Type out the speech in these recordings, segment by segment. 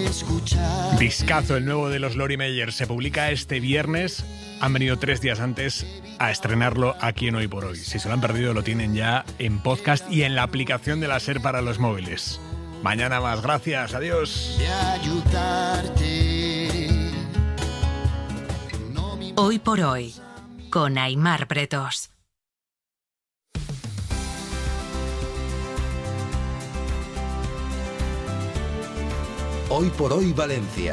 Discazo, el nuevo de los Lori Meyer, se publica este viernes. Han venido 3 días antes a estrenarlo aquí en Hoy por Hoy. Si se lo han perdido, lo tienen ya en podcast y en la aplicación de la SER para los móviles. Mañana más, gracias, adiós. Hoy por Hoy, con Aimar Pretos. Hoy por Hoy Valencia.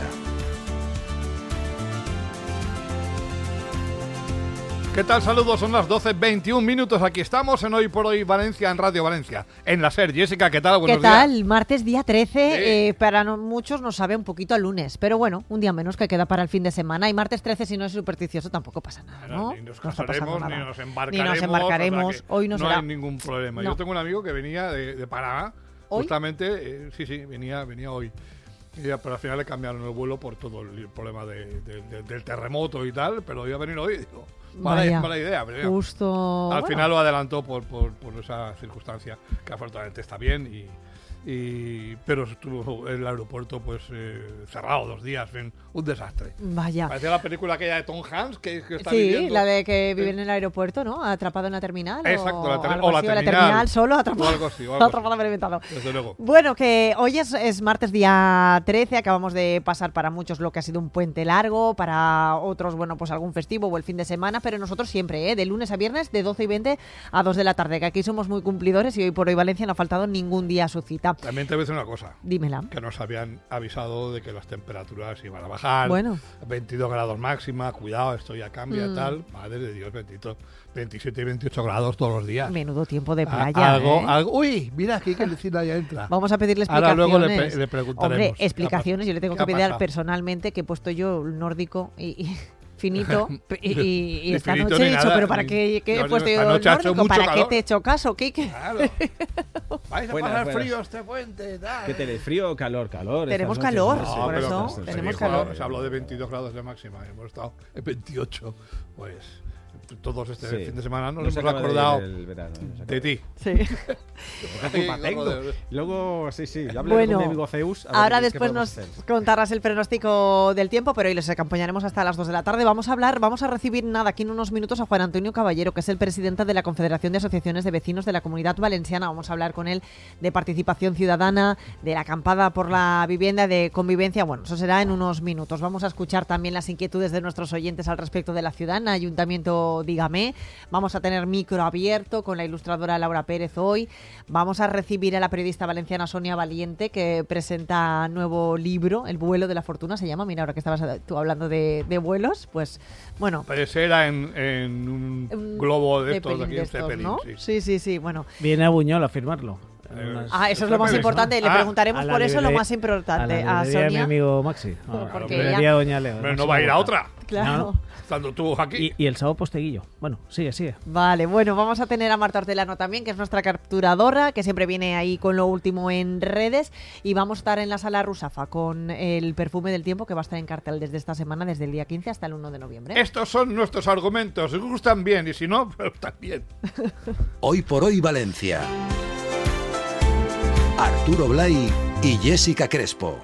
¿Qué tal? Saludos, son las 12:21 minutos. Aquí estamos en Hoy por Hoy Valencia, en Radio Valencia, en la SER. Jessica, ¿qué tal? Buenos días. ¿Qué tal? Martes día 13, sí. Para muchos nos sabe un poquito a lunes, pero bueno, un día menos que queda para el fin de semana. Y martes 13, si no es supersticioso, tampoco pasa nada, ¿no? Ni nos casaremos, ni nos embarcaremos. O sea, hoy no hay será ningún problema. No. Yo tengo un amigo que venía de Panamá, ¿Hoy? Justamente, sí, venía hoy. Pero al final le cambiaron el vuelo por todo el problema del terremoto y tal, pero iba a venir hoy y digo, mala idea. Pero justo. Al final lo adelantó por esa circunstancia, que afortunadamente está bien, pero estuvo el aeropuerto pues cerrado 2 días, un desastre. Vaya. Parecía la película aquella de Tom Hanks que está sí, viviendo. la de que vive en el aeropuerto, ¿no? Atrapado en la terminal. Exacto, la terminal. La terminal solo, atrapado. O algo así. Atrapado, inventado. Desde luego. Bueno, que hoy es martes día 13, acabamos de pasar para muchos lo que ha sido un puente largo, para otros, bueno, pues algún festivo o el fin de semana, pero nosotros siempre, de lunes a viernes, de 12:20 a 2 de la tarde, que aquí somos muy cumplidores y hoy por hoy Valencia no ha faltado ningún día a su cita. También te voy a decir una cosa. Dímela. Que nos habían avisado de que las temperaturas iban a bajar. Bueno. 22 grados máxima, cuidado, esto ya cambia, tal. Madre de Dios, 27 y 28 grados todos los días. Menudo tiempo de playa. Algo. Uy, mira aquí que el vecino ya entra. Vamos a pedirle explicaciones. Ahora luego le preguntaremos. Hombre, explicaciones. Yo le tengo que pedir personalmente que he puesto yo el nórdico y finito y esta finito noche he dicho, nada, pero ¿para qué he puesto yo el nórdico? ¿Para qué te he hecho caso, Kike? Claro. Vais a pasar frío este puente. ¿Qué tenéis? ¿Frío o calor? Tenemos calor, no, por eso tenemos calor. Se habló de 22 grados de máxima, hemos estado en 28, pues todos fin de semana nos hemos acordado de ti. Sí. Luego, sí, yo hablé bueno, con mi amigo Zeus. Ahora después nos contarás el pronóstico del tiempo, pero hoy les acompañaremos hasta las 2 de la tarde. Vamos a recibir aquí en unos minutos a Juan Antonio Caballero, que es el presidente de la Confederación de Asociaciones de Vecinos de la Comunidad Valenciana. Vamos a hablar con él de participación ciudadana, de la acampada por la vivienda, de convivencia. Bueno, eso será en unos minutos. Vamos a escuchar también las inquietudes de nuestros oyentes al respecto de la ciudad. Ayuntamiento, dígame. Vamos a tener micro abierto con la ilustradora Laura Pérez hoy. Vamos a recibir a la periodista valenciana Sonia Valiente, que presenta nuevo libro, El vuelo de la fortuna se llama. Mira, ahora que estabas tú hablando de vuelos, pues bueno. Pues era en un globo de estos aquí, en Zeppelin, ¿no? Sí, bueno. Viene a Buñol a firmarlo. Eso es lo más importante. Le preguntaremos por eso lo más importante a Sonia. Mi amigo Maxi. Porque ella, Doña Leo. Pero no va a ir a otra. Claro. No. Estando tú aquí. Y el sábado posteguillo. Bueno, sigue. Vale, bueno, vamos a tener a Marta Hortelano también, que es nuestra capturadora, que siempre viene ahí con lo último en redes. Y vamos a estar en la sala Rusafa con el perfume del tiempo, que va a estar en cartel desde esta semana, desde el día 15 hasta el 1 de noviembre. Estos son nuestros argumentos. Si gustan bien y si no, pues también. Hoy por Hoy Valencia. Arturo Blay y Jessica Crespo.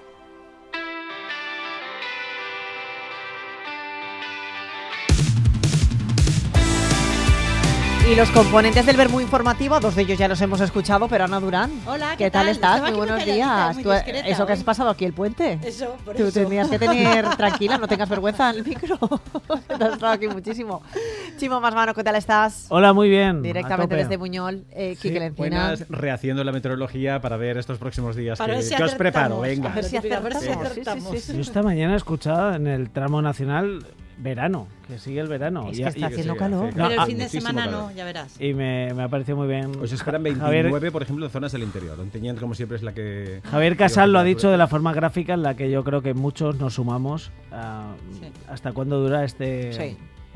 Y los componentes del Vermú Informativo, 2 de ellos ya los hemos escuchado, pero Ana Durán. Hola, ¿qué tal estás? Muy buenos días. Muy ¿Eso que has pasado aquí el puente? Eso, por Tú eso. tenías que tener tranquila, no tengas vergüenza en el micro. Te has estado aquí muchísimo. Chimo Masmano, ¿qué tal estás? Hola, muy bien. Directamente desde Buñol, Quique Lencina. Buenas, rehaciendo la meteorología para ver estos próximos días para que os preparo. Venga. A ver si acertamos. Sí. Yo esta mañana he escuchado en el tramo nacional verano, que sigue el verano. Es que está haciendo calor. Pero el fin de semana no, ya verás. Y me ha parecido muy bien. Os esperan 29, por ejemplo, en zonas del interior. Ontinyent, como siempre, es la que... Javier Casal lo ha dicho de la forma gráfica en la que yo creo que muchos nos sumamos hasta cuándo dura este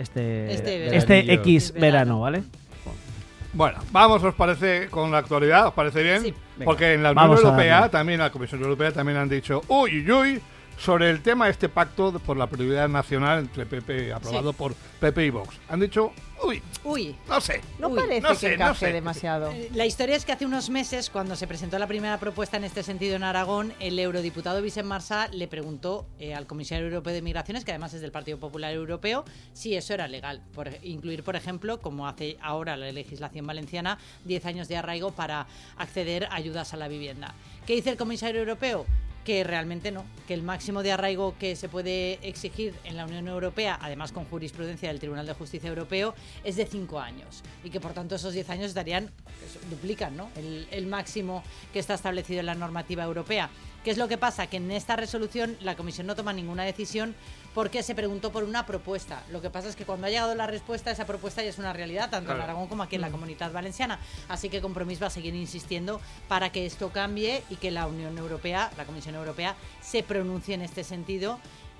X verano, ¿vale? Bueno, vamos, ¿os parece con la actualidad? ¿Os parece bien? Sí. Porque en la Unión Europea, también la Comisión Europea también han dicho, uy, sobre el tema de este pacto por la prioridad nacional entre PP, aprobado por PP y Vox. Han dicho, uy, no sé. No Uy, parece no que sé, encaje demasiado. La historia es que hace unos meses, cuando se presentó la primera propuesta en este sentido en Aragón, el eurodiputado Vicent Marsá le preguntó al comisario europeo de Migraciones, que además es del Partido Popular Europeo, si eso era legal. Por incluir, por ejemplo, como hace ahora la legislación valenciana, 10 años de arraigo para acceder a ayudas a la vivienda. ¿Qué dice el comisario europeo? Que realmente no, que el máximo de arraigo que se puede exigir en la Unión Europea, además con jurisprudencia del Tribunal de Justicia Europeo, es de 5 años y que por tanto esos 10 años duplican, ¿no?, el máximo que está establecido en la normativa europea. ¿Qué es lo que pasa? Que en esta resolución la Comisión no toma ninguna decisión porque se preguntó por una propuesta. Lo que pasa es que cuando ha llegado la respuesta, esa propuesta ya es una realidad, tanto en Aragón como aquí en la Comunidad Valenciana. Así que Compromís va a seguir insistiendo para que esto cambie y que la Unión Europea, la Comisión Europea, se pronuncie en este sentido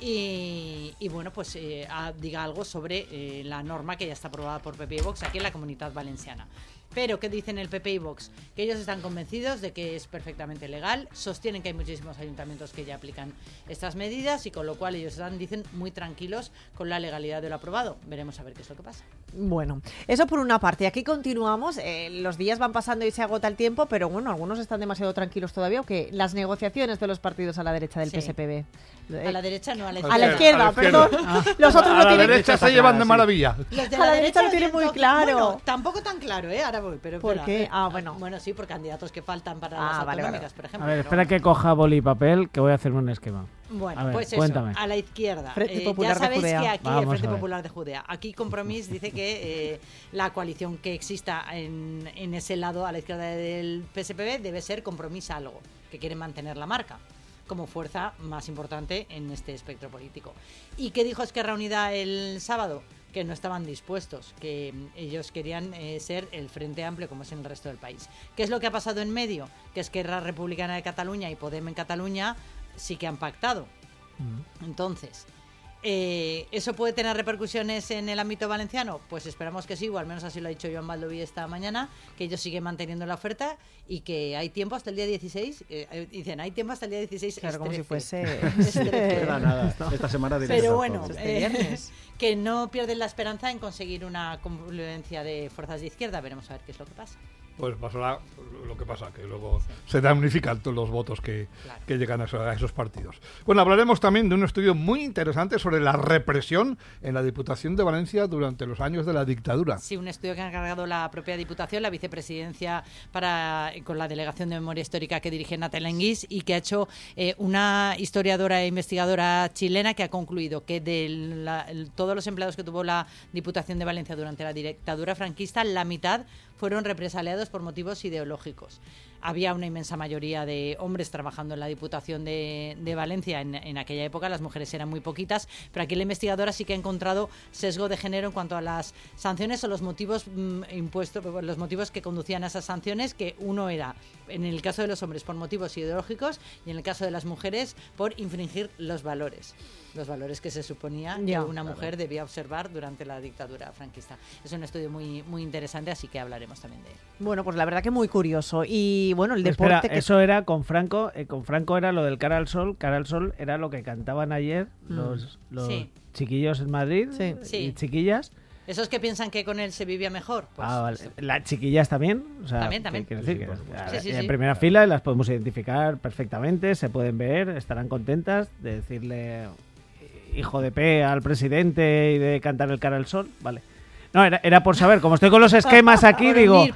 y bueno, pues diga algo sobre la norma que ya está aprobada por PP y Vox aquí en la Comunidad Valenciana. Pero, ¿qué dicen el PP y Vox? Que ellos están convencidos de que es perfectamente legal, sostienen que hay muchísimos ayuntamientos que ya aplican estas medidas y con lo cual ellos dicen muy tranquilos con la legalidad de lo aprobado. Veremos a ver qué es lo que pasa. Bueno, eso por una parte. Aquí continuamos, los días van pasando y se agota el tiempo, pero bueno, algunos están demasiado tranquilos todavía, o que las negociaciones de los partidos a la derecha del PSPB. A la derecha no, a la izquierda. A la izquierda, perdón. Los otros a la derecha se llevan de maravilla. Los de a la derecha lo tienen muy claro. Bueno, tampoco tan claro, ahora voy, pero ¿por qué? Bueno, sí, por candidatos que faltan para las autonómicas, por ejemplo. A ver, espera que coja boli y papel, que voy a hacerme un esquema. Bueno, a ver, pues cuéntame. eso, a la izquierda. Frente Popular ya sabéis de Judea. que aquí Vamos el Frente a ver. Popular de Judea. Aquí Compromís dice que la coalición que exista en ese lado a la izquierda del PSPB debe ser Compromís algo, que quiere mantener la marca como fuerza más importante en este espectro político. ¿Y qué dijo Esquerra Unida el sábado? Que no estaban dispuestos, que ellos querían ser el Frente Amplio como es en el resto del país. ¿Qué es lo que ha pasado en medio? Que Esquerra Republicana de Cataluña y Podem en Cataluña sí que han pactado. Entonces, ¿eso puede tener repercusiones en el ámbito valenciano? Pues esperamos que sí, o al menos así lo ha dicho Joan Baldoví esta mañana, que ellos siguen manteniendo la oferta y que hay tiempo hasta el día 16. Dicen, hay tiempo hasta el día 16. Claro, como si fuese... Nada, esta semana directo. Pero bueno, viernes. que no pierden la esperanza en conseguir una confluencia de fuerzas de izquierda. Veremos a ver qué es lo que pasa. Pues pasará lo que pasa, que luego se damnifican todos los votos que llegan a esos partidos. Bueno, hablaremos también de un estudio muy interesante sobre la represión en la Diputación de Valencia durante los años de la dictadura. Sí, un estudio que ha encargado la propia Diputación, la vicepresidencia con la Delegación de Memoria Histórica que dirige Natalia Enguís y que ha hecho una historiadora e investigadora chilena que ha concluido que de todos los empleados que tuvo la Diputación de Valencia durante la dictadura franquista, la mitad fueron represaliados por motivos ideológicos. Había una inmensa mayoría de hombres trabajando en la Diputación de Valencia en aquella época, las mujeres eran muy poquitas, pero aquí la investigadora sí que ha encontrado sesgo de género en cuanto a las sanciones o los motivos impuestos, los motivos que conducían a esas sanciones, que uno era, en el caso de los hombres, por motivos ideológicos y en el caso de las mujeres por infringir los valores que se suponía que una mujer debía observar durante la dictadura franquista. Es un estudio muy, muy interesante, así que hablaremos también de él. Bueno, pues la verdad que muy curioso. Y bueno, el Pues deporte... espera, eso era con Franco. Con Franco era lo del Cara al Sol. Cara al Sol era lo que cantaban ayer los Sí. chiquillos en Madrid y chiquillas. ¿Esos que piensan que con él se vivía mejor? Pues, vale. Las chiquillas también. O sea, También. Quiero decir que Sí. en primera fila las podemos identificar perfectamente, se pueden ver, estarán contentas de decirle hijo de P al presidente y de cantar el Cara al Sol. Vale. No, era por saber, como estoy con los esquemas aquí, digo,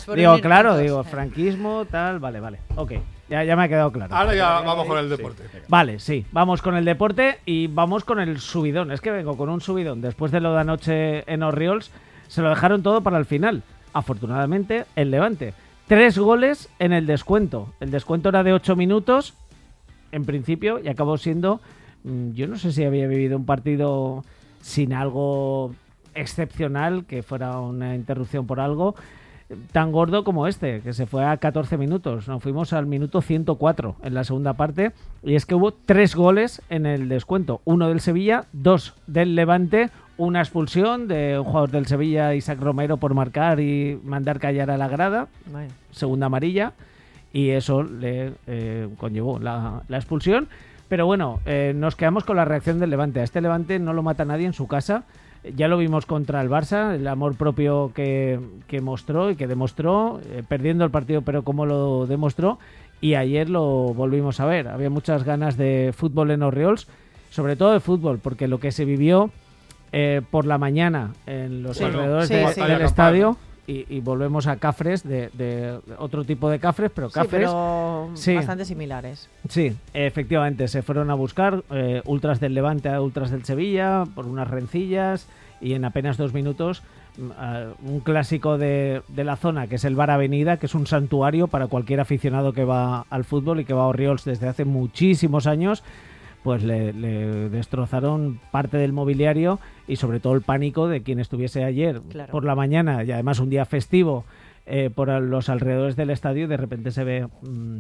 franquismo, tal, vale, ok, ya me ha quedado claro. Ahora ya vamos con el deporte. Vale, sí, vamos con el deporte y vamos con el subidón. Es que vengo con un subidón. Después de lo de anoche en Orriols, se lo dejaron todo para el final. Afortunadamente, el Levante. 3 goles en el descuento. El descuento era de 8 minutos, en principio, y acabó siendo... Yo no sé si había vivido un partido sin algo excepcional, que fuera una interrupción por algo tan gordo como este, que se fue a 14 minutos. Nos fuimos al minuto 104 en la segunda parte, y es que hubo 3 goles en el descuento. 1 del Sevilla, 2 del Levante, una expulsión de un jugador del Sevilla, Isaac Romero, por marcar y mandar callar a la grada, segunda amarilla, y eso le conllevó la expulsión. Pero bueno, nos quedamos con la reacción del Levante. A este Levante no lo mata nadie en su casa. Ya lo vimos contra el Barça, el amor propio que mostró y que demostró, perdiendo el partido, pero como lo demostró. Y ayer lo volvimos a ver. Había muchas ganas de fútbol en Orriols, sobre todo de fútbol, porque lo que se vivió por la mañana en los alrededores del estadio... Y volvemos a Cafres, de otro tipo de Cafres, pero Cafres... Sí, pero bastante similares. Sí, efectivamente, se fueron a buscar ultras del Levante a ultras del Sevilla por unas rencillas y en apenas 2 minutos un clásico de la zona, que es el Bar Avenida, que es un santuario para cualquier aficionado que va al fútbol y que va a Orriols desde hace muchísimos años, pues le destrozaron parte del mobiliario y sobre todo el pánico de quien estuviese ayer por la mañana y además un día festivo por los alrededores del estadio. De repente se ve,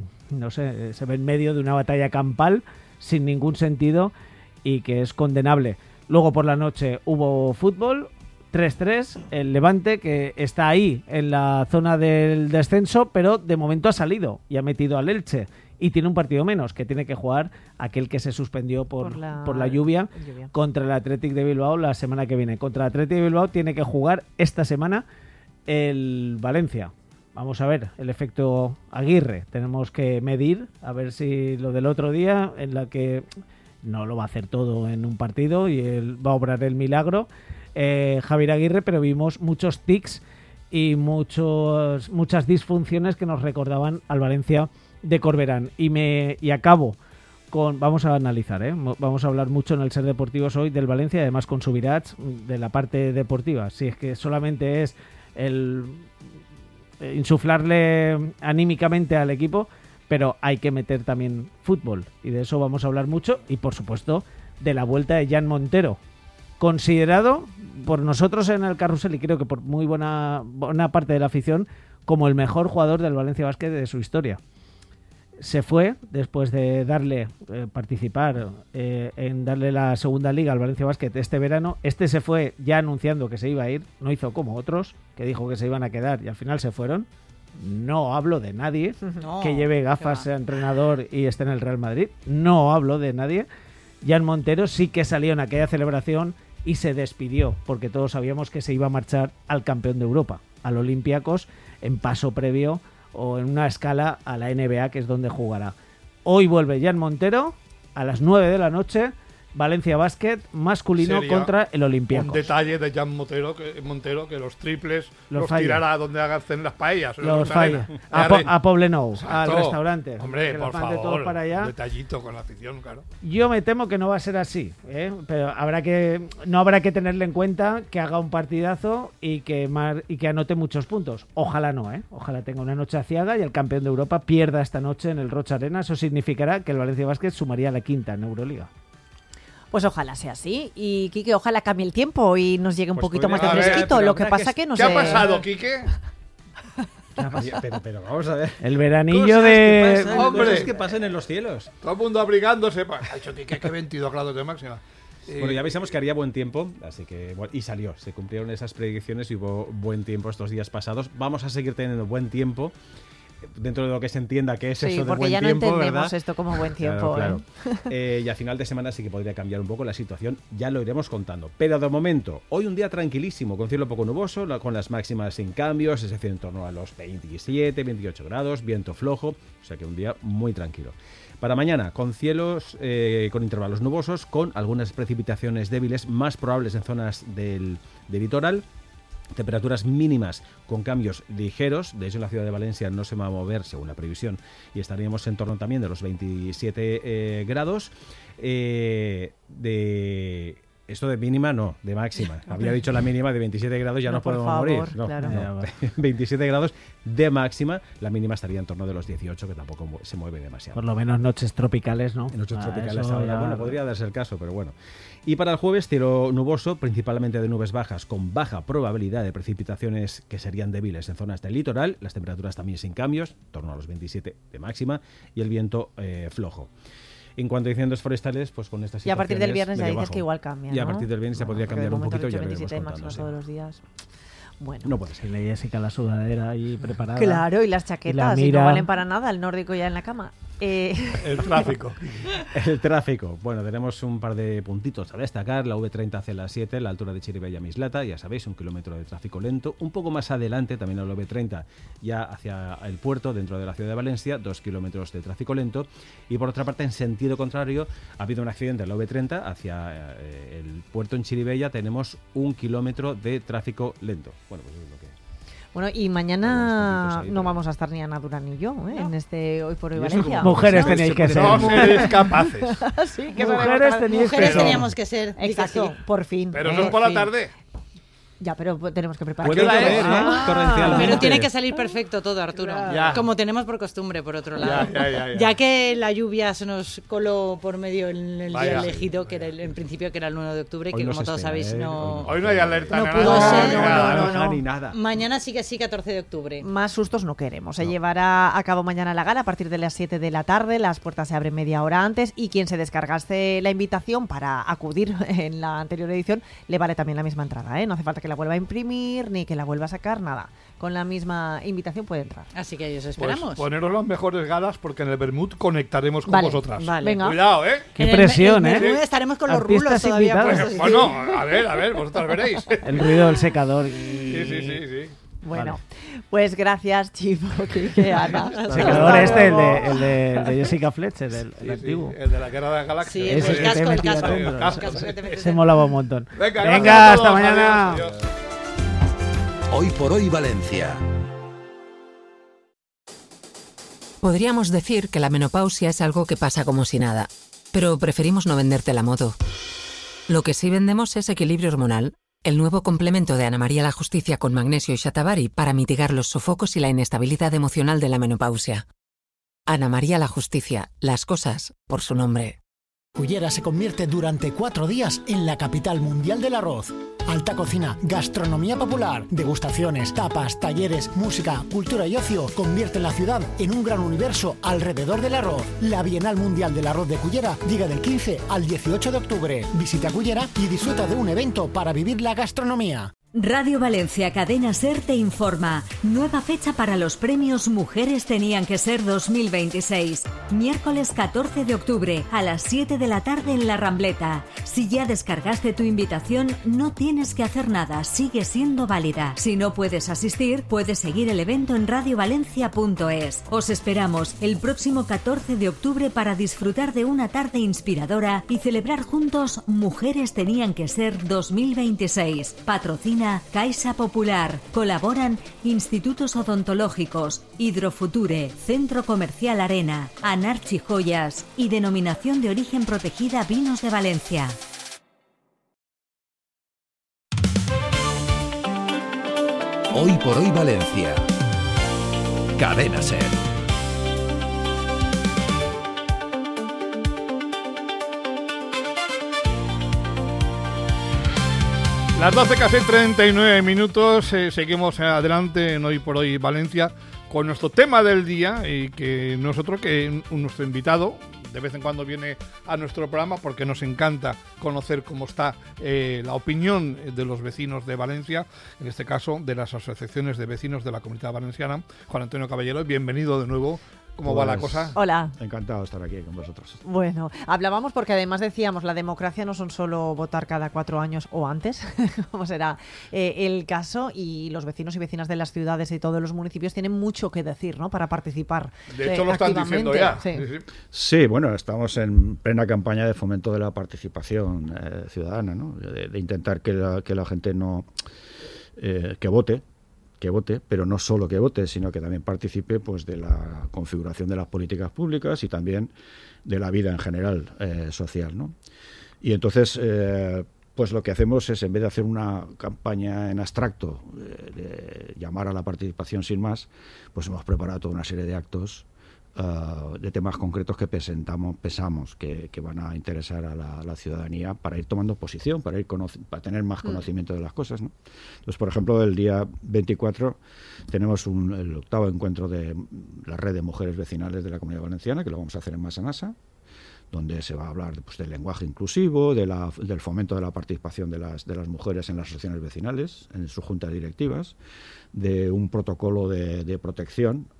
se ve en medio de una batalla campal sin ningún sentido y que es condenable. Luego por la noche hubo fútbol, 3-3, el Levante que está ahí en la zona del descenso, pero de momento ha salido y ha metido al Elche. Y tiene un partido menos, que tiene que jugar aquel que se suspendió por la lluvia contra el Athletic de Bilbao la semana que viene. Contra el Athletic de Bilbao tiene que jugar esta semana el Valencia. Vamos a ver el efecto Aguirre. Tenemos que medir, a ver si lo del otro día, en la que no lo va a hacer todo en un partido y él va a obrar el milagro, Javier Aguirre, pero vimos muchos tics y muchas disfunciones que nos recordaban al Valencia de Corberán. Y acabo con, vamos a analizar, vamos a hablar mucho en el Ser Deportivos hoy del Valencia, además con Subirats, de la parte deportiva. Si es que solamente es el insuflarle anímicamente al equipo, pero hay que meter también fútbol, y de eso vamos a hablar mucho, y por supuesto de la vuelta de Jan Montero, considerado por nosotros en el Carrusel y creo que por muy buena parte de la afición como el mejor jugador del Valencia Basket de su historia. Se fue después de participar en darle la segunda liga al Valencia Basket este verano. Se fue ya anunciando que se iba a ir, no hizo como otros, que dijo que se iban a quedar y al final se fueron. No hablo de nadie que lleve gafas, sea entrenador y esté en el Real Madrid. No hablo de nadie. Jan Montero sí que salió en aquella celebración y se despidió, porque todos sabíamos que se iba a marchar al campeón de Europa, al Olympiacos, en paso previo o en una escala a la NBA, que es donde jugará. Hoy vuelve Jan Montero a las 9 de la noche, Valencia Basket masculino contra el Olympiacos. Un detalle de Jan Montero que los triples los tirará donde hagan las paellas. Los falla. A Poblenou, al restaurante. Hombre, por favor, todos para allá. Un detallito con la afición, claro. Yo me temo que no va a ser así, pero no habrá que tenerle en cuenta que haga un partidazo y que anote muchos puntos. Ojalá no, ojalá tenga una noche aciaga y el campeón de Europa pierda esta noche en el Rocha Arena. Eso significará que el Valencia Basket sumaría la quinta en Euroliga. Pues ojalá sea así. Y Quique, ojalá cambie el tiempo y nos llegue un poquito más de fresquito. Lo que pasa que no sé... ¿Qué ha pasado, Quique? Pero vamos a ver. El veranillo de... Cosas que pasan en los cielos. Todo el mundo abrigándose. Ha dicho Quique que 22 grados de máxima. Bueno, ya avisamos que haría buen tiempo, así que y salió. Se cumplieron esas predicciones y hubo buen tiempo estos días pasados. Vamos a seguir teniendo buen tiempo. Dentro de lo que se entienda que es eso de buen tiempo, porque ya no entendemos ¿verdad? Esto como buen tiempo. Claro. Y a final de semana sí que podría cambiar un poco la situación, ya lo iremos contando. Pero de momento, hoy un día tranquilísimo, con cielo poco nuboso, con las máximas sin cambios, es decir, en torno a los 27, 28 grados, viento flojo, o sea que un día muy tranquilo. Para mañana, con cielos con intervalos nubosos, con algunas precipitaciones débiles, más probables en zonas del litoral. Temperaturas mínimas con cambios ligeros. De hecho, en la ciudad de Valencia no se va a mover según la previsión y estaríamos en torno también de los 27 grados. Esto de mínima no, de máxima. Había dicho la mínima de 27 grados, ya no podemos morir. No, claro. 27 grados de máxima, la mínima estaría en torno de los 18, que tampoco se mueve demasiado. Por lo menos noches tropicales, ¿no? Noches tropicales ahora, bueno, podría darse el caso, pero bueno. Y para el jueves, cielo nuboso, principalmente de nubes bajas, con baja probabilidad de precipitaciones que serían débiles en zonas del litoral. Las temperaturas también sin cambios, en torno a los 27 de máxima, y el viento flojo. En cuanto a incendios forestales, pues con estas situaciones... Y a partir del viernes ya dices que igual cambia, ¿no? Y a partir del viernes ya podría cambiar un poquito, ya lo iremos 27 contando. todos los días. Bueno. No puede ser. Y Jessica la sudadera ahí preparada. Claro, y las chaquetas, y no valen para nada, el nórdico ya en la cama. El tráfico. El tráfico. Bueno, tenemos un par de puntitos a destacar. La V30 hacia la 7, la altura de Chirivella Mislata, ya sabéis, 1 kilómetro de tráfico lento. Un poco más adelante, también la V30, ya hacia el puerto, dentro de la ciudad de Valencia, 2 kilómetros de tráfico lento. Y por otra parte, en sentido contrario, ha habido un accidente en la V30 hacia el puerto en Chirivella. Tenemos 1 kilómetro de tráfico lento. Bueno, pues eso es lo que... Bueno, y mañana ahí, no vamos a estar ni Ana Durán ni yo, en este Hoy por Hoy ¿Y eso Valencia. cómo? Mujeres tenéis que ser. No seréis capaces. Sí, que Mujeres tenéis que Mujeres ser. teníamos que ser. di que Exacto, sí. por fin. Pero eso es por la fin. tarde. Ya, pero tenemos que preparar. Puede hora llover, es? torrencialmente. Pero tiene que salir perfecto todo, Arturo. Ya. Como tenemos por costumbre, por otro lado. Ya. Ya que la lluvia se nos coló por medio en el Vaya. día elegido, que era en principio que era el 1 de octubre, Hoy que no como se todos espera, sabéis ¿eh? Hoy no hay alerta. No nada, pudo nada, ser. nada. No. Ni nada. Mañana sí que sí, 14 de octubre. Más sustos no queremos. Se llevará a cabo mañana la gala a partir de las 7 de la tarde. Las puertas se abren media hora antes y quien se descargase la invitación para acudir en la anterior edición le vale también la misma entrada, ¿eh? No hace falta que la vuelva a imprimir ni que la vuelva a sacar, nada. Con la misma invitación puede entrar. Así que os Pues esperamos. poneros las mejores galas porque en el Bermud conectaremos con Vale, vosotras. vale. Venga. Cuidado, ¿eh? Qué En el- presión, en el ¿eh? menú estaremos con los Artistas rulos todavía invitados. puestos. Bueno, a ver, vosotras veréis. El ruido del secador. Sí. Bueno, pues gracias, Chivo, Quique, Ana. Secador Hasta el luego. de Jessica Fletcher, el Sí, antiguo. el de la guerra de las galaxias. Sí, Ese el que te casco, el metía casco. dentro. El casco que te metes Se dentro. molaba un montón. Venga, Venga, gracias a hasta todos. mañana. Adiós. Hoy por hoy Valencia. Podríamos decir que la menopausia es algo que pasa como si nada, pero preferimos no venderte la moto. Lo que sí vendemos es Equilibrio Hormonal, el nuevo complemento de Ana María la Justicia con magnesio y shatavari para mitigar los sofocos y la inestabilidad emocional de la menopausia. Ana María la Justicia, las cosas por su nombre. Cullera se convierte durante 4 días en la capital mundial del arroz. Alta cocina, gastronomía popular, degustaciones, tapas, talleres, música, cultura y ocio convierten la ciudad en un gran universo alrededor del arroz. La Bienal Mundial del Arroz de Cullera llega del 15 al 18 de octubre. Visita Cullera y disfruta de un evento para vivir la gastronomía. Radio Valencia Cadena SER te informa. Nueva fecha para los premios Mujeres Tenían que Ser 2026. Miércoles 14 de octubre a las 7 de la tarde en La Rambleta. Si ya descargaste tu invitación, no tienes que hacer nada, sigue siendo válida. Si no puedes asistir, puedes seguir el evento en radiovalencia.es. Os esperamos el próximo 14 de octubre para disfrutar de una tarde inspiradora y celebrar juntos Mujeres Tenían que Ser 2026. Patrocina Caixa Popular. Colaboran Institutos Odontológicos, Hidrofuture, Centro Comercial Arena, Anarchi Joyas y Denominación de Origen Protegida Vinos de Valencia. Hoy por hoy Valencia. Cadena SER. Las 12 casi 39 minutos, seguimos adelante en Hoy por Hoy Valencia con nuestro tema del día y que nosotros, que nuestro invitado de vez en cuando viene a nuestro programa porque nos encanta conocer cómo está la opinión de los vecinos de Valencia, en este caso de las asociaciones de vecinos de la Comunidad Valenciana. Juan Antonio Caballero, bienvenido de nuevo. ¿Cómo va la cosa? Hola. Encantado de estar aquí con vosotros. Bueno, hablábamos porque además decíamos, la democracia no son solo votar cada 4 años o antes, como será el caso, y los vecinos y vecinas de las ciudades y todos los municipios tienen mucho que decir, ¿no?, para participar. De hecho, lo están diciendo ya. Sí. Sí, bueno, estamos en plena campaña de fomento de la participación ciudadana, ¿no? De intentar que la gente no que vote, pero no solo que vote, sino que también participe pues de la configuración de las políticas públicas y también de la vida en general social, ¿no? Y entonces, pues lo que hacemos es, en vez de hacer una campaña en abstracto, de llamar a la participación sin más, pues hemos preparado toda una serie de actos de temas concretos que pensamos que van a interesar a la ciudadanía para ir tomando posición, para tener más conocimiento de las cosas, ¿no? Entonces, por ejemplo, el día 24 tenemos el 8º encuentro de la red de mujeres vecinales de la Comunidad Valenciana, que lo vamos a hacer en Massanassa, donde se va a hablar pues, del lenguaje inclusivo, del fomento de la participación de las mujeres en las asociaciones vecinales, en sus juntas directivas, de un protocolo de protección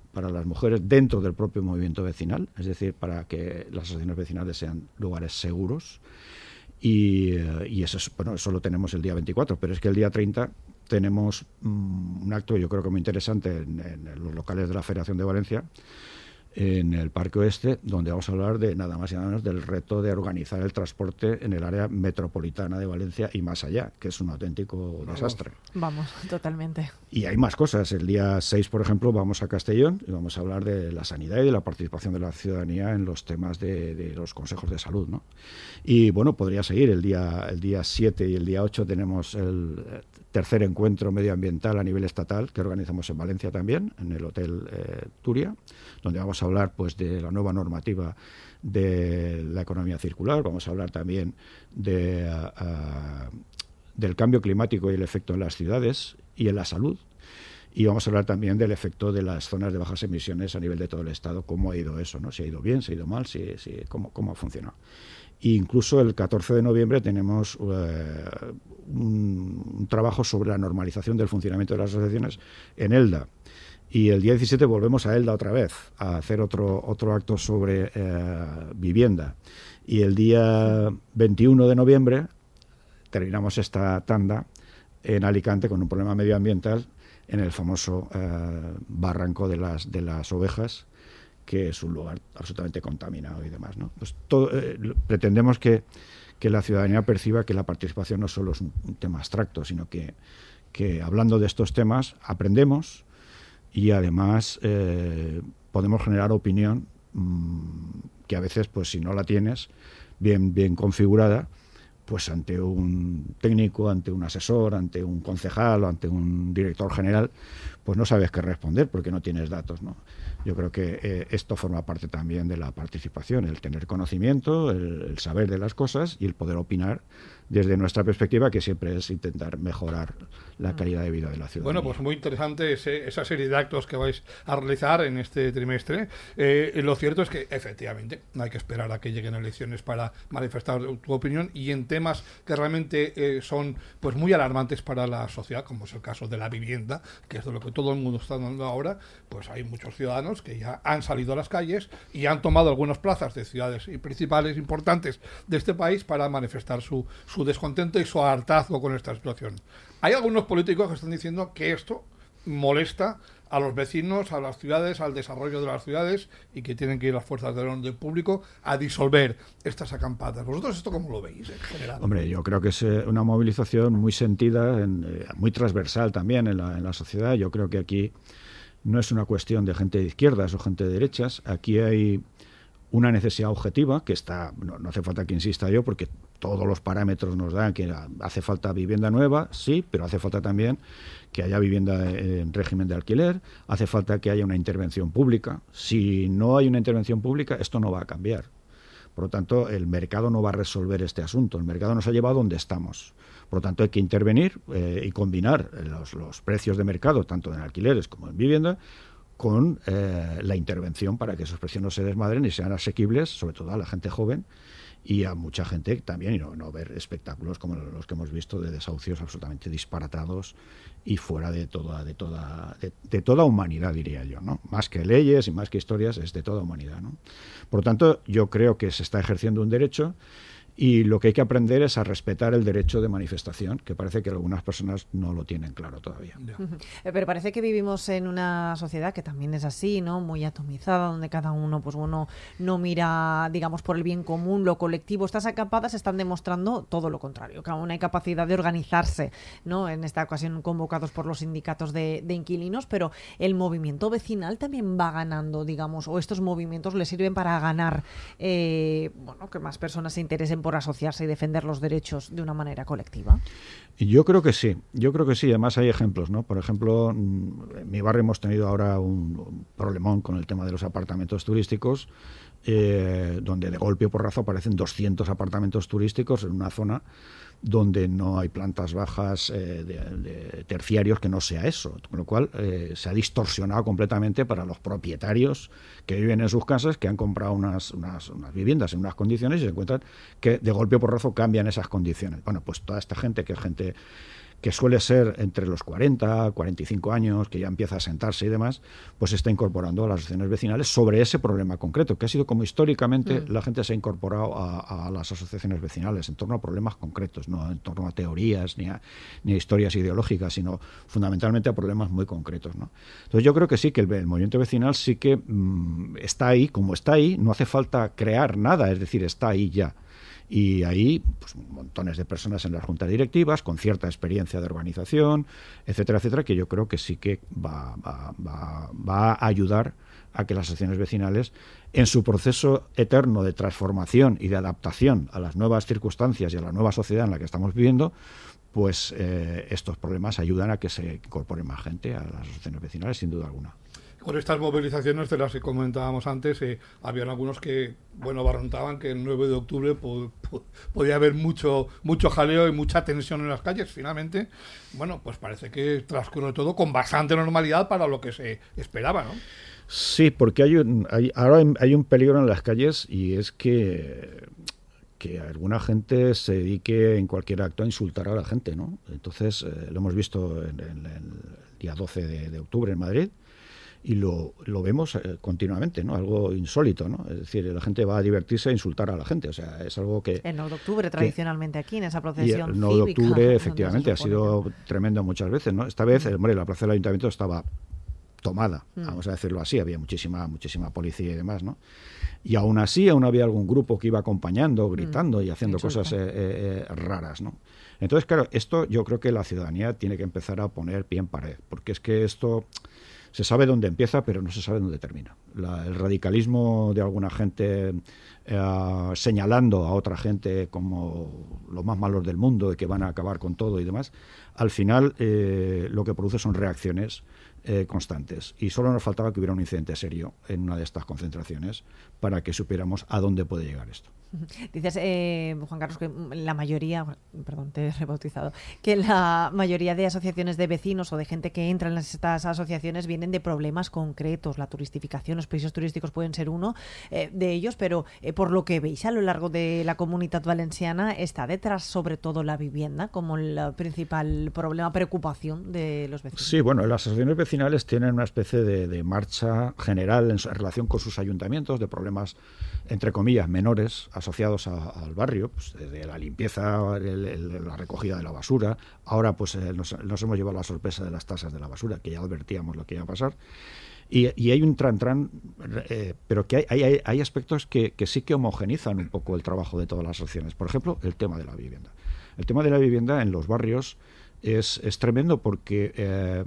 para las mujeres dentro del propio movimiento vecinal, es decir, para que las asociaciones vecinales sean lugares seguros. Y eso, eso lo tenemos el día 24, pero es que el día 30 tenemos un acto, yo creo que muy interesante, en los locales de la Federación de Valencia, en el Parque Oeste, donde vamos a hablar de nada más y nada menos del reto de organizar el transporte en el área metropolitana de Valencia y más allá, que es un auténtico desastre. Vamos, totalmente. Y hay más cosas. El día 6, por ejemplo, vamos a Castellón y vamos a hablar de la sanidad y de la participación de la ciudadanía en los temas de los consejos de salud, ¿no? Y bueno, podría seguir. El día 7 y el día 8 tenemos el tercer encuentro medioambiental a nivel estatal que organizamos en Valencia también, en el Hotel Turia, donde vamos a hablar pues de la nueva normativa de la economía circular. Vamos a hablar también del cambio climático y el efecto en las ciudades y en la salud. Y vamos a hablar también del efecto de las zonas de bajas emisiones a nivel de todo el Estado, cómo ha ido eso, ¿no? Si ha ido bien, si ha ido mal, cómo ha funcionado. E incluso el 14 de noviembre tenemos un trabajo sobre la normalización del funcionamiento de las asociaciones en Elda. Y el día 17 volvemos a Elda otra vez, a hacer otro acto sobre vivienda. Y el día 21 de noviembre terminamos esta tanda en Alicante con un problema medioambiental en el famoso barranco de las ovejas, que es un lugar absolutamente contaminado y demás, ¿no? Pues pretendemos que la ciudadanía perciba que la participación no solo es un tema abstracto, sino que hablando de estos temas aprendemos y además podemos generar opinión que a veces, pues si no la tienes bien configurada, pues ante un técnico, ante un asesor, ante un concejal o ante un director general, pues no sabes qué responder porque no tienes datos, ¿no? Yo creo que esto forma parte también de la participación, el tener conocimiento, el saber de las cosas y el poder opinar desde nuestra perspectiva, que siempre es intentar mejorar la calidad de vida de la ciudadanía. Bueno, pues muy interesante esa serie de actos que vais a realizar en este trimestre. Lo cierto es que, efectivamente, no hay que esperar a que lleguen elecciones para manifestar tu opinión, y en temas que realmente son pues muy alarmantes para la sociedad, como es el caso de la vivienda, que es de lo que todo el mundo está hablando ahora, pues hay muchos ciudadanos que ya han salido a las calles y han tomado algunas plazas de ciudades principales importantes de este país para manifestar su descontento y su hartazgo con esta situación. Hay algunos políticos que están diciendo que esto molesta a los vecinos, a las ciudades, al desarrollo de las ciudades, y que tienen que ir las fuerzas del orden público a disolver estas acampadas. ¿Vosotros esto cómo lo veis en general? Hombre, yo creo que es una movilización muy sentida, muy transversal también en la sociedad. Yo creo que aquí no es una cuestión de gente de izquierdas o gente de derechas. Aquí hay una necesidad objetiva que no hace falta que insista yo, porque todos los parámetros nos dan que hace falta vivienda nueva, sí, pero hace falta también que haya vivienda en régimen de alquiler, hace falta que haya una intervención pública. Si no hay una intervención pública, esto no va a cambiar. Por lo tanto, el mercado no va a resolver este asunto. El mercado nos ha llevado donde estamos. Por lo tanto, hay que intervenir y combinar los precios de mercado, tanto en alquileres como en vivienda, con la intervención para que esos precios no se desmadren y sean asequibles, sobre todo a la gente joven y a mucha gente también, y no ver espectáculos como los que hemos visto de desahucios absolutamente disparatados y fuera de toda humanidad, diría yo, ¿no? Más que leyes y más que historias, es de toda humanidad, ¿no? Por lo tanto, yo creo que se está ejerciendo un derecho, y lo que hay que aprender es a respetar el derecho de manifestación, que parece que algunas personas no lo tienen claro todavía. Pero parece que vivimos en una sociedad que también es así, ¿no? Muy atomizada, donde cada uno, pues bueno, no mira, digamos, por el bien común, lo colectivo. Estas acampadas están demostrando todo lo contrario, que aún hay capacidad de organizarse, ¿no? En esta ocasión convocados por los sindicatos de inquilinos, pero el movimiento vecinal también va ganando, digamos, o estos movimientos le sirven para ganar, bueno, que más personas se interesen por asociarse y defender los derechos de una manera colectiva. Yo creo que sí, además hay ejemplos, ¿no? Por ejemplo, en mi barrio hemos tenido ahora un problemón con el tema de los apartamentos turísticos, donde de golpe o porrazo aparecen 200 apartamentos turísticos en una zona donde no hay plantas bajas de terciarios que no sea eso, con lo cual se ha distorsionado completamente para los propietarios que viven en sus casas, que han comprado unas viviendas en unas condiciones y se encuentran que de golpe o porrazo cambian esas condiciones. Bueno, pues toda esta gente, que es gente que suele ser entre los 40, 45 años, que ya empieza a sentarse y demás, pues se está incorporando a las asociaciones vecinales sobre ese problema concreto, que ha sido como históricamente la gente se ha incorporado a las asociaciones vecinales, en torno a problemas concretos, no en torno a teorías ni a historias ideológicas, sino fundamentalmente a problemas muy concretos, ¿no? Entonces yo creo que sí, que el movimiento vecinal sí que está ahí, como está ahí, no hace falta crear nada, es decir, está ahí ya. Y ahí, pues, montones de personas en las juntas directivas, con cierta experiencia de organización, etcétera, etcétera, que yo creo que sí que va a ayudar a que las asociaciones vecinales, en su proceso eterno de transformación y de adaptación a las nuevas circunstancias y a la nueva sociedad en la que estamos viviendo, pues estos problemas ayudan a que se incorpore más gente a las asociaciones vecinales, sin duda alguna. Con estas movilizaciones de las que comentábamos antes, habían algunos que, barruntaban que el 9 de octubre podía haber mucho jaleo y mucha tensión en las calles. Finalmente, pues parece que transcurre todo con bastante normalidad para lo que se esperaba, ¿no? Sí, porque ahora hay un peligro en las calles, y es que alguna gente se dedique en cualquier acto a insultar a la gente, ¿no? Entonces, lo hemos visto en el día 12 de octubre en Madrid, y lo vemos continuamente, ¿no? Algo insólito, ¿no? Es decir, la gente va a divertirse a insultar a la gente, o sea, es algo que... El 9 de octubre, tradicionalmente aquí, en esa procesión cívica. El 9 de octubre, efectivamente, ha sido que... tremendo muchas veces, ¿no? Esta vez, la plaza del Ayuntamiento estaba tomada, vamos a decirlo así, había muchísima policía y demás, ¿no? Y aún así, había algún grupo que iba acompañando, gritando y haciendo cosas raras, ¿no? Entonces, claro, esto yo creo que la ciudadanía tiene que empezar a poner pie en pared, porque es que esto... Se sabe dónde empieza, pero no se sabe dónde termina. El radicalismo de alguna gente señalando a otra gente como los más malos del mundo y que van a acabar con todo y demás, al final lo que produce son reacciones constantes. Y solo nos faltaba que hubiera un incidente serio en una de estas concentraciones para que supiéramos a dónde puede llegar esto. Dices, Juan Carlos, que la mayoría, perdón, te he rebautizado, que la mayoría de asociaciones de vecinos o de gente que entra en estas asociaciones vienen de problemas concretos. La turistificación, los pisos turísticos pueden ser uno de ellos, pero por lo que veis a lo largo de la Comunitat Valenciana, está detrás sobre todo la vivienda como el principal problema, preocupación de los vecinos. Sí, las asociaciones vecinales tienen una especie de marcha general en relación con sus ayuntamientos, de problemas, entre comillas, menores, asociados al barrio, pues desde la limpieza, la recogida de la basura. Ahora pues nos hemos llevado la sorpresa de las tasas de la basura, que ya advertíamos lo que iba a pasar. Y hay un pero que hay aspectos que sí que homogenizan un poco el trabajo de todas las asociaciones. Por ejemplo, el tema de la vivienda. El tema de la vivienda en los barrios es tremendo, porque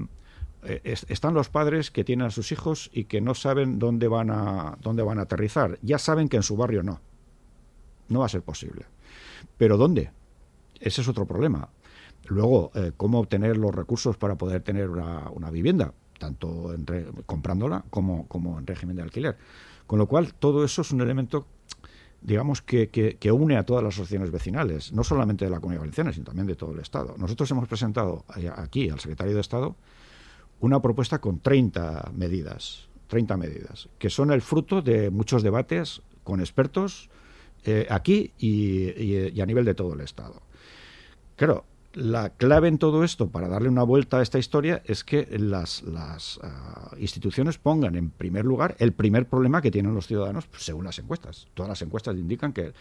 están los padres que tienen a sus hijos y que no saben dónde van a aterrizar. Ya saben que en su barrio no va a ser posible. ¿Pero dónde? Ese es otro problema. Luego, cómo obtener los recursos para poder tener una vivienda, tanto comprándola como en régimen de alquiler. Con lo cual, todo eso es un elemento, digamos, que une a todas las asociaciones vecinales, no solamente de la Comunidad Valenciana, sino también de todo el Estado. Nosotros hemos presentado aquí al Secretario de Estado una propuesta con 30 medidas, que son el fruto de muchos debates con expertos aquí y a nivel de todo el Estado. Claro, la clave en todo esto, para darle una vuelta a esta historia, es que las instituciones pongan en primer lugar el primer problema que tienen los ciudadanos, pues, según las encuestas. Todas las encuestas indican que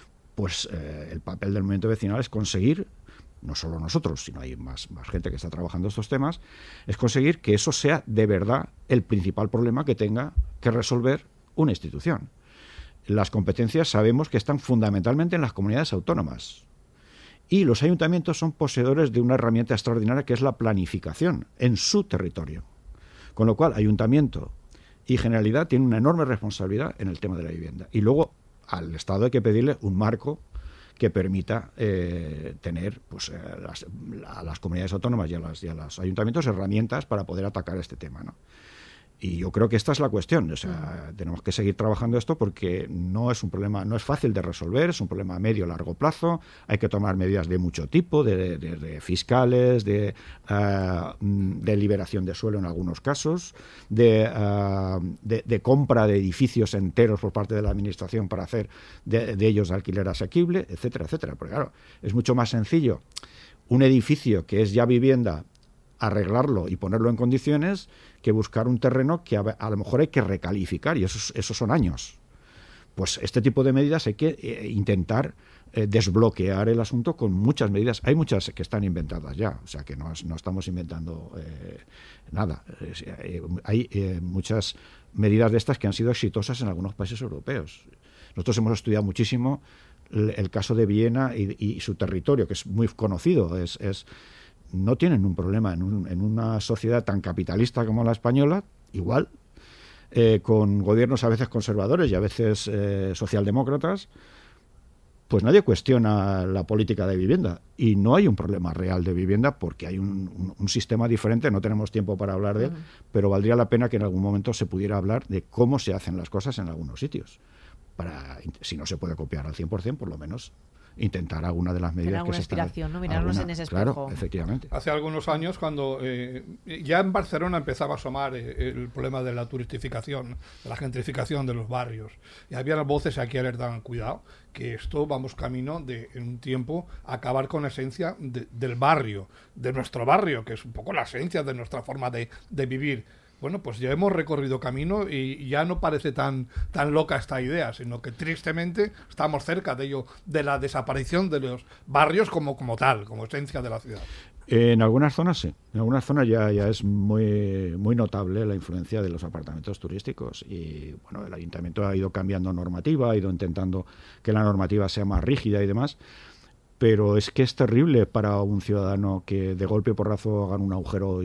el papel del movimiento vecinal es conseguir, no solo nosotros, sino hay más gente que está trabajando estos temas, es conseguir que eso sea de verdad el principal problema que tenga que resolver una institución. Las competencias sabemos que están fundamentalmente en las comunidades autónomas, y los ayuntamientos son poseedores de una herramienta extraordinaria, que es la planificación en su territorio. Con lo cual, ayuntamiento y Generalidad tienen una enorme responsabilidad en el tema de la vivienda. Y luego al Estado hay que pedirle un marco que permita tener a las comunidades autónomas y a los ayuntamientos herramientas para poder atacar este tema, ¿no? Y yo creo que esta es la cuestión. O sea, tenemos que seguir trabajando esto, porque no es un problema, no es fácil de resolver, es un problema a medio o largo plazo. Hay que tomar medidas de mucho tipo, de fiscales, de liberación de suelo en algunos casos, de compra de edificios enteros por parte de la administración para hacer de ellos alquiler asequible, etcétera, etcétera. Porque claro, es mucho más sencillo un edificio que es ya vivienda, arreglarlo y ponerlo en condiciones, que buscar un terreno que a lo mejor hay que recalificar, y esos son años. Pues este tipo de medidas hay que intentar desbloquear el asunto con muchas medidas. Hay muchas que están inventadas ya, o sea que no estamos inventando nada. Hay muchas medidas de estas que han sido exitosas en algunos países europeos. Nosotros hemos estudiado muchísimo el caso de Viena y su territorio, que es muy conocido. No tienen un problema en una sociedad tan capitalista como la española, igual, con gobiernos a veces conservadores y a veces socialdemócratas, pues nadie cuestiona la política de vivienda y no hay un problema real de vivienda porque hay un sistema diferente. No tenemos tiempo para hablar de él, pero valdría la pena que en algún momento se pudiera hablar de cómo se hacen las cosas en algunos sitios, para, si no se puede copiar al 100%, por lo menos intentar alguna de las medidas que se están... inspiración, ¿no? Mirarnos en ese espejo. Claro, efectivamente. Hace algunos años, cuando ya en Barcelona empezaba a asomar el problema de la turistificación, de la gentrificación de los barrios, y había las voces aquí alertaban, cuidado, que esto vamos camino de, en un tiempo, acabar con la esencia del barrio, de nuestro barrio, que es un poco la esencia de nuestra forma de vivir. Bueno, pues ya hemos recorrido camino y ya no parece tan loca esta idea, sino que tristemente estamos cerca de ello, de la desaparición de los barrios como tal, como esencia de la ciudad. En algunas zonas sí, en algunas zonas ya es muy notable la influencia de los apartamentos turísticos y bueno, el ayuntamiento ha ido cambiando normativa, ha ido intentando que la normativa sea más rígida y demás. Pero es que es terrible para un ciudadano que de golpe y porrazo hagan un agujero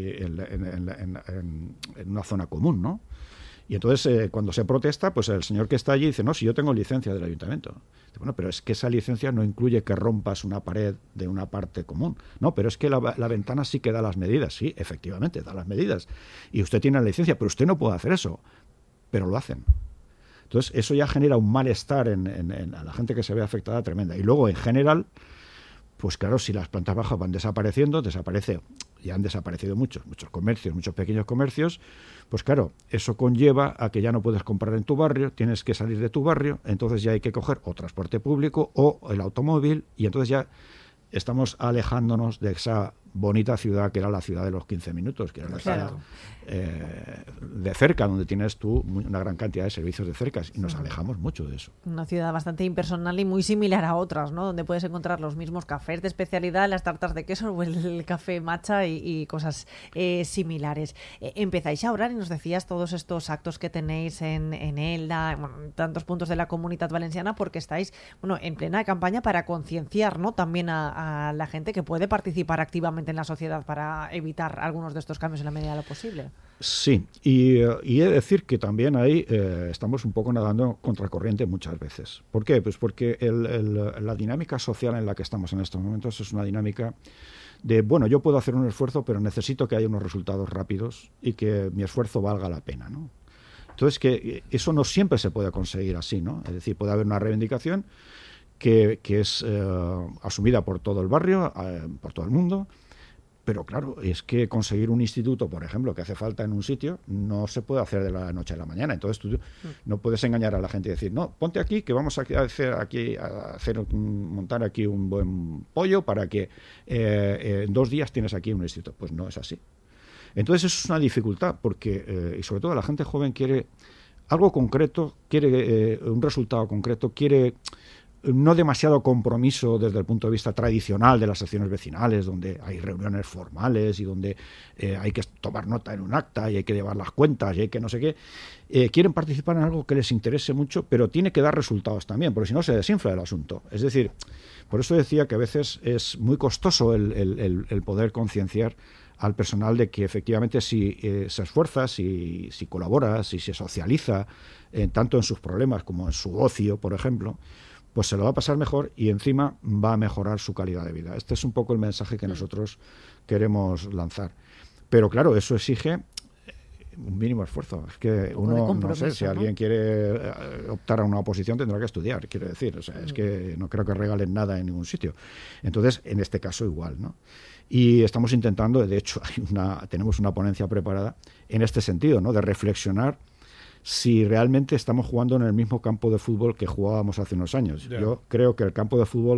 en una zona común, ¿no? Y entonces, cuando se protesta, pues el señor que está allí dice, no, si yo tengo licencia del ayuntamiento. Dice, bueno, pero es que esa licencia no incluye que rompas una pared de una parte común. No, pero es que la ventana sí que da las medidas. Sí, efectivamente, da las medidas. Y usted tiene la licencia, pero usted no puede hacer eso. Pero lo hacen. Entonces, eso ya genera un malestar en la gente que se ve afectada tremenda. Y luego, en general, pues claro, si las plantas bajas van desapareciendo, ya han desaparecido muchos comercios, muchos pequeños comercios, pues claro, eso conlleva a que ya no puedes comprar en tu barrio, tienes que salir de tu barrio, entonces ya hay que coger o transporte público o el automóvil, y entonces ya estamos alejándonos de esa bonita ciudad que era la ciudad de los 15 minutos, que era la ciudad de cerca, donde tienes tú una gran cantidad de servicios de cerca, y nos alejamos mucho de eso. Una ciudad bastante impersonal y muy similar a otras, ¿no? Donde puedes encontrar los mismos cafés de especialidad, las tartas de queso o el café matcha y cosas similares. Empezáis a orar y nos decías todos estos actos que tenéis en Elda, en tantos puntos de la Comunitat Valenciana, porque estáis en plena campaña para concienciar, ¿no? También a la gente que puede participar activamente en la sociedad para evitar algunos de estos cambios en la medida de lo posible. Sí, y he de decir que también ahí estamos un poco nadando contracorriente muchas veces. ¿Por qué? Pues porque la dinámica social en la que estamos en estos momentos es una dinámica de, bueno, yo puedo hacer un esfuerzo, pero necesito que haya unos resultados rápidos y que mi esfuerzo valga la pena, ¿no? Entonces, que eso no siempre se puede conseguir así, ¿no? Es decir, puede haber una reivindicación que es asumida por todo el barrio, por todo el mundo. Pero claro, es que conseguir un instituto, por ejemplo, que hace falta en un sitio, no se puede hacer de la noche a la mañana. Entonces tú no puedes engañar a la gente y decir, no, ponte aquí que vamos a montar aquí un buen pollo para que en 2 días tienes aquí un instituto. Pues no es así. Entonces eso es una dificultad porque, y sobre todo la gente joven quiere algo concreto, quiere un resultado concreto, quiere no demasiado compromiso desde el punto de vista tradicional de las acciones vecinales, donde hay reuniones formales y donde hay que tomar nota en un acta y hay que llevar las cuentas y hay que no sé qué. Quieren participar en algo que les interese mucho, pero tiene que dar resultados también, porque si no se desinfla el asunto. Es decir, por eso decía que a veces es muy costoso el poder concienciar al personal de que efectivamente si se esfuerza, si colabora, si se socializa, tanto en sus problemas como en su ocio, por ejemplo, pues se lo va a pasar mejor y encima va a mejorar su calidad de vida. Este es un poco el mensaje que nosotros queremos lanzar. Pero claro, eso exige un mínimo esfuerzo. Es que uno, no sé, si alguien quiere optar a una oposición tendrá que estudiar, quiero decir. O sea, es que no creo que regalen nada en ningún sitio. Entonces, en este caso igual, ¿no? Y estamos intentando, de hecho, tenemos una ponencia preparada en este sentido, ¿no? De reflexionar si realmente estamos jugando en el mismo campo de fútbol que jugábamos hace unos años. Yeah. Yo creo que el campo de fútbol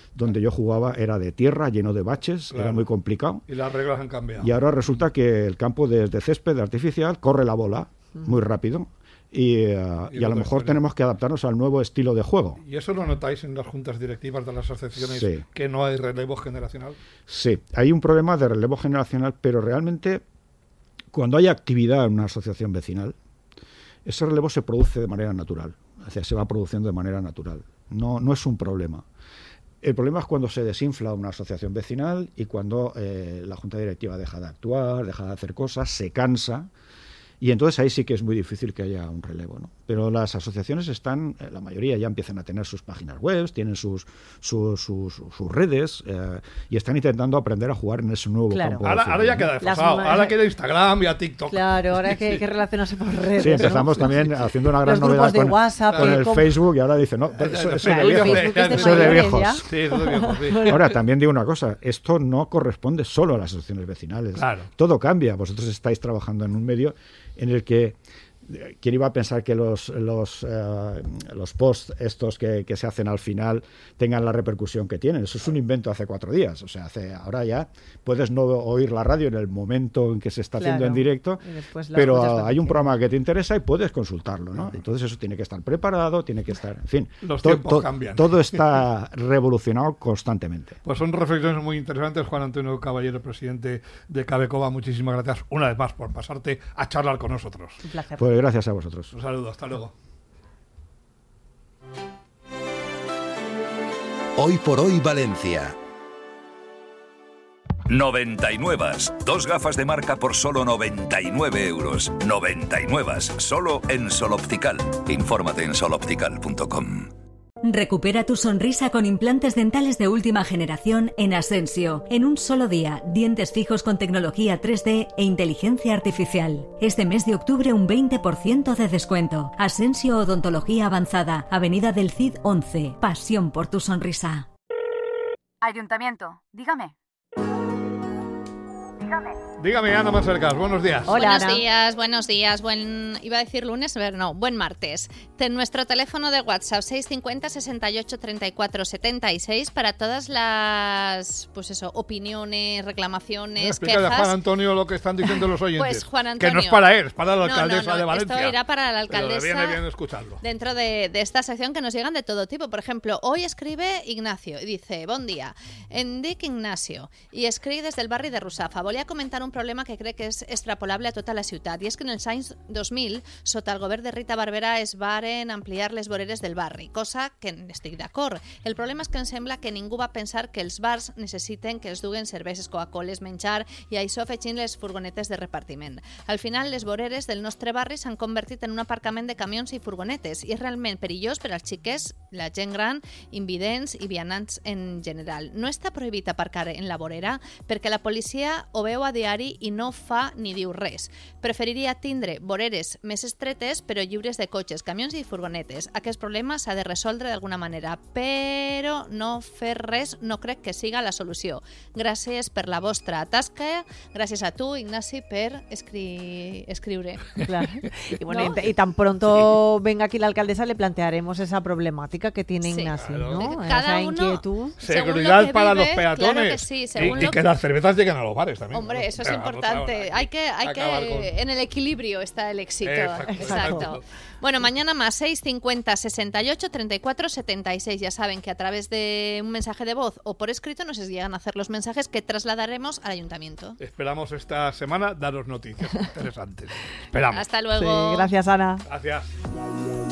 donde yo jugaba era de tierra, lleno de baches, era muy complicado. Y las reglas han cambiado. Y ahora resulta que el campo de césped artificial corre la bola muy rápido. Y a lo mejor tenemos que adaptarnos al nuevo estilo de juego. ¿Y eso lo notáis en las juntas directivas de las asociaciones, sí, que no hay relevo generacional? Sí, hay un problema de relevo generacional, pero realmente cuando hay actividad en una asociación vecinal, ese relevo se produce de manera natural, o sea, se va produciendo de manera natural. No es un problema. El problema es cuando se desinfla una asociación vecinal y cuando la junta directiva deja de actuar, deja de hacer cosas, se cansa. Y entonces ahí sí que es muy difícil que haya un relevo, ¿no? Pero las asociaciones están, la mayoría ya empiezan a tener sus páginas web, tienen sus redes y están intentando aprender a jugar en ese nuevo campo. Ahora ya queda desfasado, ahora queda Instagram y a TikTok. Claro, ahora hay que relacionarse por redes. Sí, empezamos también haciendo una gran novedad de WhatsApp, con el Facebook y ahora dice, no, eso es de viejos. Sí, eso de viejos, sí. Ahora, también digo una cosa, esto no corresponde solo a las asociaciones vecinales. Claro. Todo cambia. Vosotros estáis trabajando en un medio en el que ¿quién iba a pensar que los posts estos que se hacen al final tengan la repercusión que tienen? Eso es un invento hace 4 días. O sea, ahora ya puedes no oír la radio en el momento en que se está haciendo en directo, pero hay un programa que te interesa y puedes consultarlo, ¿no? Entonces eso tiene que estar preparado, tiene que estar... En fin, los tiempos cambian. Todo está revolucionado constantemente. Pues son reflexiones muy interesantes. Juan Antonio Caballero, presidente de Cabecova, muchísimas gracias una vez más por pasarte a charlar con nosotros. Un placer. Pues gracias a vosotros. Un saludo, hasta luego. Hoy por hoy Valencia. 99. 2 gafas de marca por solo 99 euros. 99. Solo en Sol Optical. Infórmate en soloptical.com. Recupera tu sonrisa con implantes dentales de última generación en Asensio. En un solo día, dientes fijos con tecnología 3D e inteligencia artificial. Este mes de octubre un 20% de descuento. Asensio Odontología Avanzada, Avenida del Cid 11. Pasión por tu sonrisa. Ayuntamiento, dígame. Dígame, Ana Mansercas, buenos días. Hola, Buenos días. Iba a decir lunes, pero no, buen martes. Nuestro teléfono de WhatsApp 650 68 34 76 para todas las, opiniones, reclamaciones, explícale quejas. a Juan Antonio lo que están diciendo los oyentes. Pues Juan Antonio, que no es para él, es para la alcaldesa de Valencia. Esto irá para la alcaldesa. Pero viene bien escucharlo. Dentro de esta sección que nos llegan de todo tipo. Por ejemplo, hoy escribe Ignacio y dice: bon dia, em dic Ignacio i escric des del barri de Russafa. Volia comentar un problema que crec que és extrapolable a tota la ciutat, i és que en els anys 2000, sota el govern de Rita Barberà, es varen ampliar les voreres del barri, cosa que estic d'acord. El problema és que em sembla que ningú va pensar que els bars necessiten que es duguen cerveses, Coca-Coles, menjar, i això afegint les furgonetes de repartiment. Al final, les voreres del nostre barri s'han convertit en un aparcament de camions i furgonetes, i és realment perillós per als xiquets, la gent gran, invidents i vianants en general. No està prohibit aparcar en la vorera perquè la policia ho veu a diari i no fa ni diu res. Preferiria tindre voreres més estretes però lliures de cotxes, camions i furgonetes. Aquest problema s'ha de resoldre d'alguna manera, però no fer res no crec que siga la solució. Gràcies per la vostra tasca, gràcies a tu, Ignasi, per escriure. Claro. Y bueno, ¿no? Y tan pronto venga aquí la alcaldesa le plantearemos esa problemática que tiene Ignacio, ¿no? Cada esa uno, inquietud. Seguridad para los peatones. Claro que sí, y que las cervezas lleguen a los bares también. Hombre, eso es importante. Hay que en el equilibrio está el éxito. Exacto. Bueno, mañana más 650 68 34 76. Ya saben que a través de un mensaje de voz o por escrito nos llegan a hacer los mensajes que trasladaremos al ayuntamiento. Esperamos esta semana daros noticias interesantes. Esperamos. Hasta luego. Sí, gracias, Ana. Gracias.